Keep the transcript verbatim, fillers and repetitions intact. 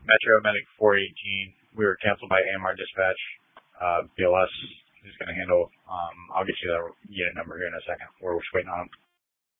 Metro Medic four eighteen. We were canceled by A M R Dispatch. Uh, B L S is going to handle. Um, I'll get you the unit number here in a second. We're just waiting on them.